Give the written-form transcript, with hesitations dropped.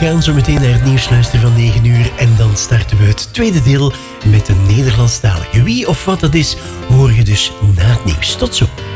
gaan zo meteen naar het nieuws luisteren van 9 uur. En dan starten we het tweede deel met de Nederlandstalige. Wie of wat dat is, hoor je dus na het nieuws. Tot zo.